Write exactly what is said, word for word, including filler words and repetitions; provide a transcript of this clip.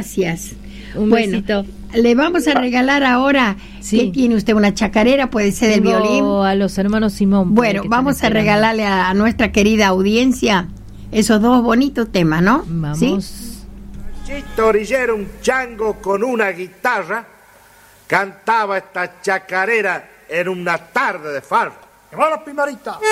Gracias. Un bueno, besito. Le vamos a regalar ahora. Sí. ¿Qué tiene usted? ¿Una chacarera? ¿Puede ser del Tengo violín? a los hermanos Simón. Bueno, que vamos están a esperando. regalarle a, a nuestra querida audiencia esos dos bonitos temas, ¿no? Vamos. ¿Sí? Chito Orillero, un chango con una guitarra, cantaba esta chacarera en una tarde de farra. ¡Que va la pimarita!